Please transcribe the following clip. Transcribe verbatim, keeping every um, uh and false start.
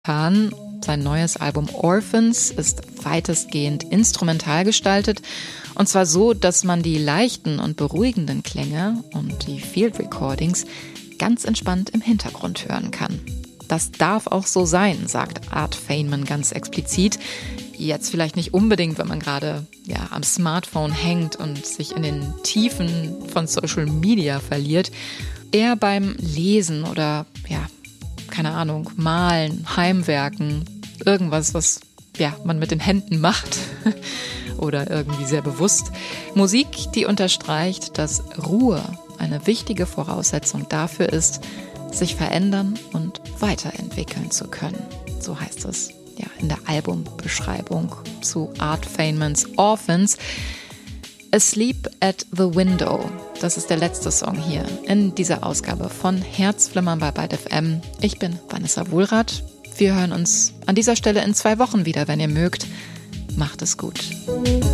Khan. Sein neues Album Orphans ist weitestgehend instrumental gestaltet. Und zwar so, dass man die leichten und beruhigenden Klänge und die Field Recordings ganz entspannt im Hintergrund hören kann. Das darf auch so sein, sagt Art Feynman ganz explizit. Jetzt vielleicht nicht unbedingt, wenn man gerade ja, am Smartphone hängt und sich in den Tiefen von Social Media verliert. Eher beim Lesen oder, ja, keine Ahnung, Malen, Heimwerken, irgendwas, was ja, man mit den Händen macht oder irgendwie sehr bewusst. Musik, die unterstreicht, dass Ruhe eine wichtige Voraussetzung dafür ist, sich verändern und weiterentwickeln zu können. So heißt es ja in der Albumbeschreibung zu Art Feynmans Orphans. Asleep at the Window, das ist der letzte Song hier in dieser Ausgabe von Herzflimmern bei Byte F M. Ich bin Vanessa Wohlrath. Wir hören uns an dieser Stelle in zwei Wochen wieder, wenn ihr mögt. Macht es gut.